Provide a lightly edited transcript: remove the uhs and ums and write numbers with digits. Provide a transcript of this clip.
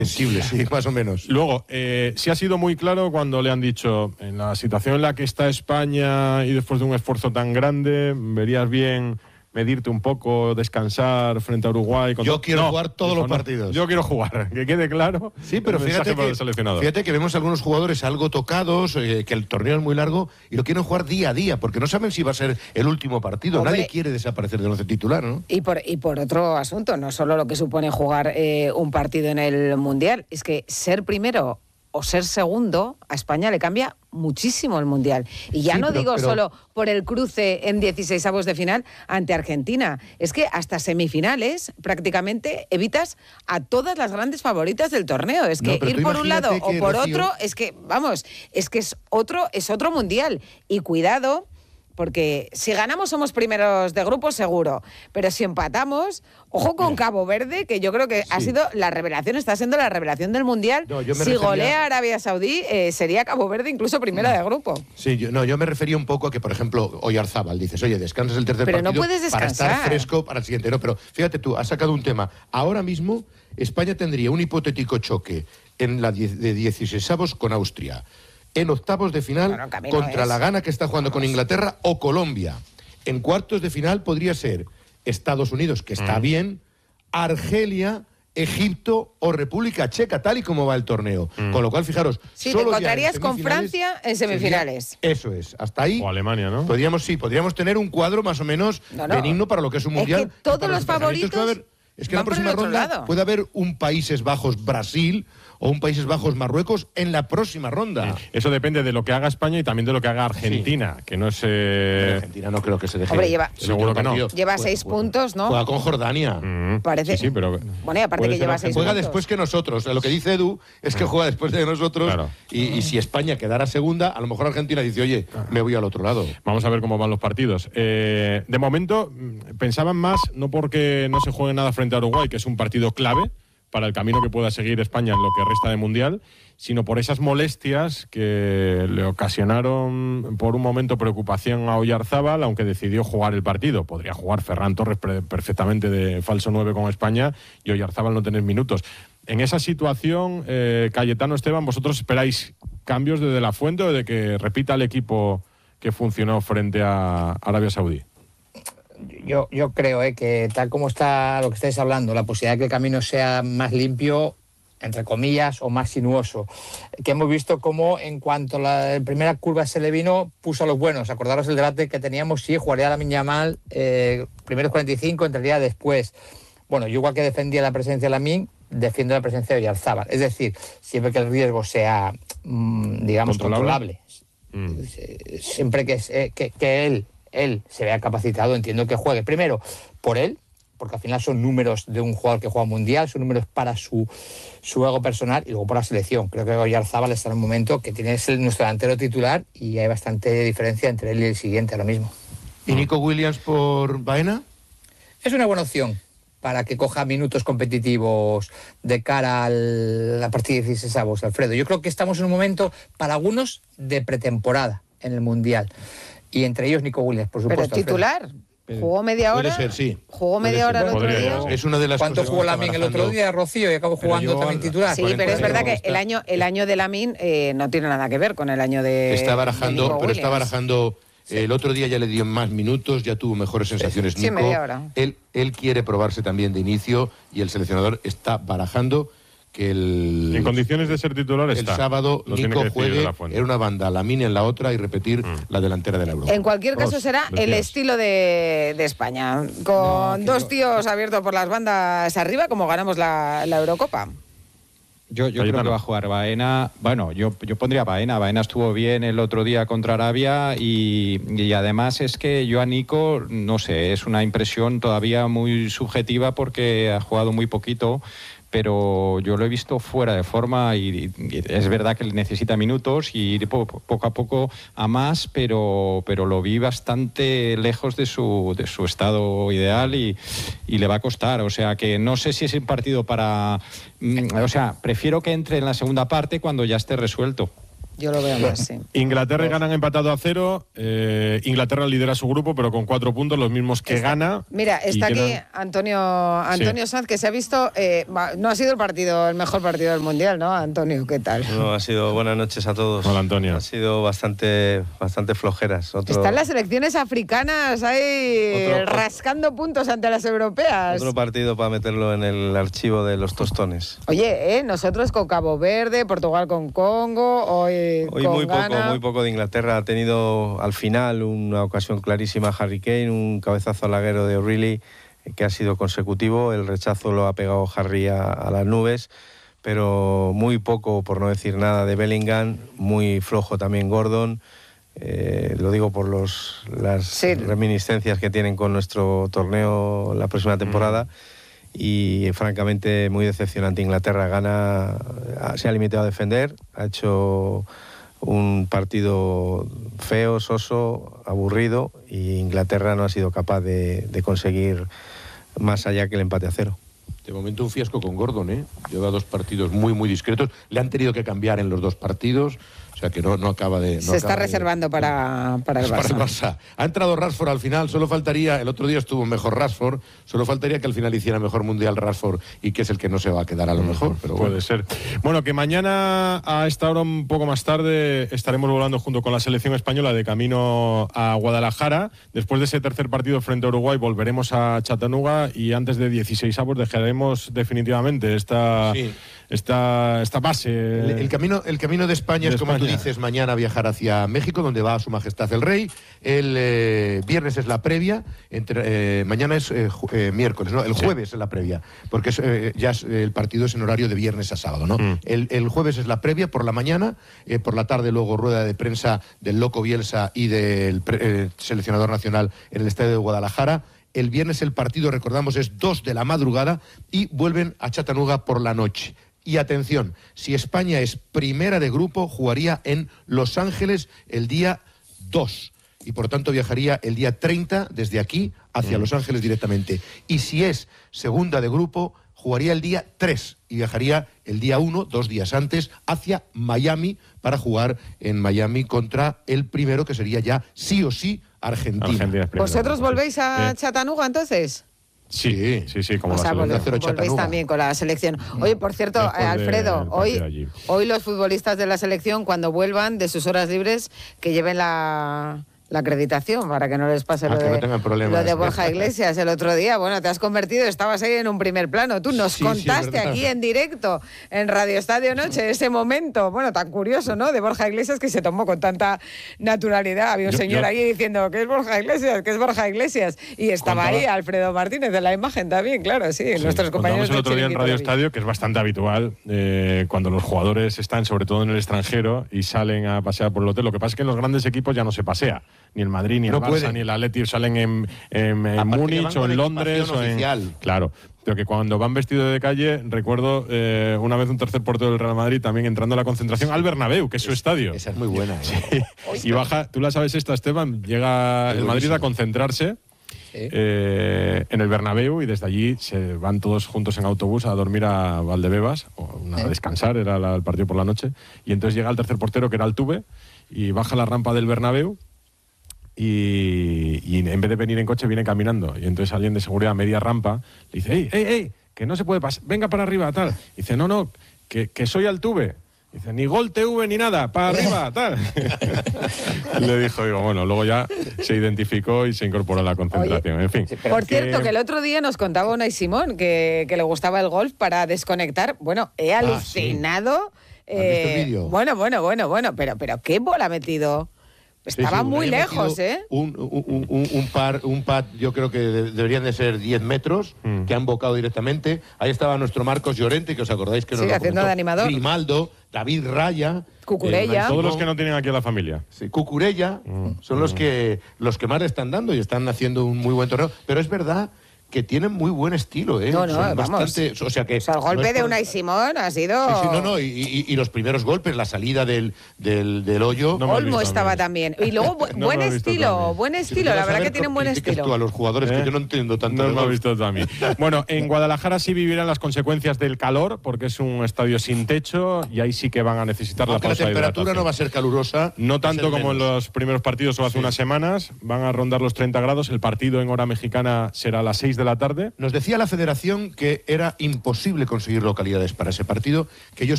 Sensible, sí, más o menos. Luego, sí ha sido muy claro cuando le han dicho, en la situación en la que está España y después de un esfuerzo tan grande, verías bien medirte un poco, descansar frente a Uruguay. Yo quiero jugar todos los partidos. Yo quiero jugar, que quede claro. Sí, pero fíjate que vemos algunos jugadores algo tocados, que el torneo es muy largo y lo quieren jugar día a día, porque no saben si va a ser el último partido. Hombre, nadie quiere desaparecer del once titular, ¿no? Y por otro asunto, no solo lo que supone jugar un partido en el Mundial, es que ser primero o ser segundo, a España le cambia muchísimo el Mundial. Y ya no digo solo por el cruce en 16avos de final ante Argentina. Es que hasta semifinales prácticamente evitas a todas las grandes favoritas del torneo. Es que ir por un lado o por otro, es que, vamos, es otro Mundial. Y cuidado, porque si ganamos somos primeros de grupo seguro, pero si empatamos, ojo con Cabo Verde, que yo creo que ha sido la revelación, está siendo la revelación del Mundial. Si golea a Arabia Saudí, sería Cabo Verde incluso primera de grupo. Sí, yo me refería un poco a que, por ejemplo, Oyarzábal, dices, oye, descansas el tercer partido, no puedes descansar para estar fresco para el siguiente. No, pero fíjate tú, has sacado un tema. Ahora mismo España tendría un hipotético choque en la de 16avos con Austria, en octavos de final contra la Ghana, que está jugando con Inglaterra, o Colombia. En cuartos de final podría ser Estados Unidos, que está bien, Argelia, Egipto o República Checa, tal y como va el torneo. Con lo cual, fijaros, sí, te encontrarías con Francia en semifinales. Eso es, hasta ahí. O Alemania, ¿no? Podríamos tener un cuadro más o menos benigno para lo que es un mundial. Es que todos los favoritos. Es que en la próxima ronda puede haber un Países Bajos-Brasil o un Países Bajos-Marruecos en la próxima ronda. Eso depende de lo que haga España y también de lo que haga Argentina, que no es... Argentina no creo que se deje. Hombre, seguro que no. Lleva 6 puntos, ¿no? Juega con Jordania. Parece. Sí, pero... Bueno, y aparte que lleva 6 puntos. Juega después que nosotros. Lo que dice Edu es que juega después de nosotros. Claro. Y si España quedara segunda, a lo mejor Argentina dice, oye, me voy al otro lado. Vamos a ver cómo van los partidos. De momento, pensaban más, no porque no se juegue nada frente a Uruguay, que es un partido clave para el camino que pueda seguir España en lo que resta de Mundial, sino por esas molestias que le ocasionaron por un momento preocupación a Oyarzábal, aunque decidió jugar el partido. Podría jugar Ferran Torres perfectamente de falso 9 con España y Oyarzábal no tener minutos. En esa situación, Cayetano, Esteban, ¿vosotros esperáis cambios de De la Fuente o de que repita el equipo que funcionó frente a Arabia Saudí? Yo creo que tal como está lo que estáis hablando, la posibilidad de que el camino sea más limpio, entre comillas, o más sinuoso, que hemos visto cómo en cuanto la primera curva se le vino, puso a los buenos. Acordaros el debate que teníamos, si jugaría Lamine Yamal primeros 45, entraría después. Bueno, yo igual que defendía la presencia de Lamine, defiendo la presencia de Oyarzábal. Es decir, siempre que el riesgo sea, digamos, controlable. Siempre que él se vea capacitado, entiendo que juegue. Primero, por él, porque al final son números de un jugador que juega mundial, son números para su ego personal, y luego por la selección. Creo que Oyarzábal está en un momento que tiene nuestro delantero titular y hay bastante diferencia entre él y el siguiente ahora mismo. ¿Y Nico Williams por Baena? Es una buena opción para que coja minutos competitivos de cara a la partida de 16avos, Alfredo. Yo creo que estamos en un momento, para algunos, de pretemporada en el Mundial. Y entre ellos Nico Williams, por supuesto. Pero titular. ¿Jugó media hora? Puede ser, sí. ¿Jugó media hora el otro día? Es una de las ¿Cuánto cosas jugó Lamine el otro día, Rocío? Y acabó jugando también titular. Sí, pero es verdad que el año de Lamine no tiene nada que ver con el año de Está barajando, pero está barajando. El otro día ya le dio más minutos, ya tuvo mejores sensaciones Nico. Sí, media hora. Él quiere probarse también de inicio y el seleccionador está barajando que en condiciones de ser titular está. El sábado Nico juegue en una banda, Lamine en la otra y repetir la delantera de la Europa. En cualquier caso será el estilo de España, con dos tíos abiertos por las bandas arriba, como ganamos la Eurocopa. Yo creo que va a jugar Baena. Bueno, yo pondría Baena. Baena estuvo bien el otro día contra Arabia y además es que yo a Nico, no sé, es una impresión todavía muy subjetiva porque ha jugado muy poquito, pero yo lo he visto fuera de forma y es verdad que necesita minutos y ir poco a poco a más, pero lo vi bastante lejos de su estado ideal y le va a costar. O sea, que no sé si es un partido para... O sea, prefiero que entre en la segunda parte cuando ya esté resuelto. Yo lo veo más, sí. Inglaterra y Ghana han empatado a 0. Inglaterra lidera su grupo, pero con 4 puntos, los mismos que Ghana. Mira, está aquí Antonio Sanz, que se ha visto... no ha sido el mejor partido del Mundial, ¿no, Antonio? ¿Qué tal? No, ha sido... Buenas noches a todos. Hola, Antonio. Ha sido bastante flojeras. Están las selecciones africanas ahí rascando puntos ante las europeas. Otro partido para meterlo en el archivo de los tostones. Oye, nosotros con Cabo Verde, Portugal con Congo, hoy con Ghana. Muy poco de Inglaterra. Ha tenido al final una ocasión clarísima Harry Kane, un cabezazo al larguero de O'Reilly que ha sido consecutivo. El rechazo lo ha pegado Harry a las nubes, pero muy poco, por no decir nada, de Bellingham. Muy flojo también Gordon. Lo digo por las reminiscencias que tienen con nuestro torneo la próxima temporada. Y francamente muy decepcionante. Inglaterra se ha limitado a defender, ha hecho un partido feo, soso, aburrido, y Inglaterra no ha sido capaz de conseguir más allá que el empate a 0. De momento un fiasco con Gordon, ¿eh? Lleva 2 partidos muy discretos. Le han tenido que cambiar en los 2 partidos. O sea que no acaba de... Se está reservando para el Barça. Para el Barça. Ha entrado Rashford al final, solo faltaría... El otro día estuvo mejor Rashford, solo faltaría que al final hiciera mejor Mundial Rashford, y que es el que no se va a quedar a lo mejor. Pero puede ser. Bueno, que mañana a esta hora, un poco más tarde, estaremos volando junto con la selección española de camino a Guadalajara. Después de ese tercer partido frente a Uruguay volveremos a Chattanooga, y antes de 16avos dejaremos definitivamente esta base. El camino de España es, como tú dices, mañana viajar hacia México, donde va Su Majestad el Rey. El viernes es la previa, mañana es miércoles, ¿no? El jueves es la previa, porque el partido es en horario de viernes a sábado, ¿no? El jueves es la previa por la mañana, por la tarde luego rueda de prensa del Loco Bielsa y del seleccionador nacional en el estadio de Guadalajara. El viernes el partido, recordamos, es 2 de la madrugada, y vuelven a Chattanooga por la noche. Y atención, si España es primera de grupo, jugaría en Los Ángeles el día 2. Y por tanto viajaría el día 30 desde aquí hacia Los Ángeles directamente. Y si es segunda de grupo, jugaría el día 3 y viajaría el día 1, 2 días antes, hacia Miami para jugar en Miami contra el primero, que sería ya sí o sí Argentina. ¿Vosotros volvéis a Chattanooga entonces? Sí, como volvéis también con la selección. Oye, por cierto, Alfredo, hoy los futbolistas de la selección, cuando vuelvan de sus horas libres, que lleven la acreditación para que no les pase lo de Borja Iglesias el otro día. Bueno, te has convertido, estabas ahí en un primer plano. Tú nos contaste aquí en directo en Radio Estadio Noche ese momento, bueno, tan curioso, ¿no?, de Borja Iglesias, que se tomó con tanta naturalidad. Había un señor ahí diciendo que es Borja Iglesias, que es Borja Iglesias, y estaba ahí Alfredo Martínez de la imagen también, claro, sí, nuestros compañeros. El otro día en Radio Estadio, que es bastante habitual cuando los jugadores están, sobre todo en el extranjero, y salen a pasear por el hotel. Lo que pasa es que en los grandes equipos ya no se pasea. Ni el Madrid, ni el Barça, ni el Atleti salen en Múnich o en Londres. Claro, pero que cuando van vestidos de calle, recuerdo una vez un tercer portero del Real Madrid también entrando a la concentración al Bernabéu, que es su estadio. Esa es muy buena. Y baja, tú la sabes esta, Esteban, llega el Madrid a concentrarse en el Bernabéu, y desde allí se van todos juntos en autobús a dormir a Valdebebas, a descansar, era el partido por la noche, y entonces llega el tercer portero, que era Altuve, y baja la rampa del Bernabéu, y en vez de venir en coche viene caminando, y entonces alguien de seguridad a media rampa le dice: ¡Ey, que no se puede pasar, venga para arriba, tal! Y dice: no, que soy Altuve. Dice: ni Gol TV ni nada, para arriba, tal. Le dijo, bueno, luego ya se identificó y se incorporó a la concentración. Oye, en fin. Por cierto, que el otro día nos contaba Unai Simón que le gustaba el golf para desconectar. Bueno, he alucinado. ¿Has visto el vídeo? Bueno, pero ¿qué bola ha metido? Estaba muy lejos, Un pad, yo creo que deberían de ser 10 metros, que han bocado directamente. Ahí estaba nuestro Marcos Llorente, que os acordáis que nos lo haciendo de animador. Grimaldo, David Raya, Cucurella. Todos los que no tienen aquí a la familia. Sí, Cucurella son los que más le están dando y están haciendo un muy buen torneo. Pero es verdad, que tienen muy buen estilo, ¿eh? No, Son vamos. bastante, o sea, que el golpe de Unai Simón ha sido... Sí, y los primeros golpes, la salida del hoyo... Olmo estaba también. Y luego, buen estilo, la verdad que tienen buen estilo. Tú a los jugadores que yo no entiendo tanto. No lo he visto también. Bueno, en Guadalajara sí vivirán las consecuencias del calor, porque es un estadio sin techo y ahí sí que van a necesitar la pausa de hidratación. La temperatura no va a ser calurosa. No tanto como en los primeros partidos o hace unas semanas, van a rondar los 30 grados. El partido en hora mexicana será a las 6 de la tarde. Nos decía la Federación que era imposible conseguir localidades para ese partido, que ellos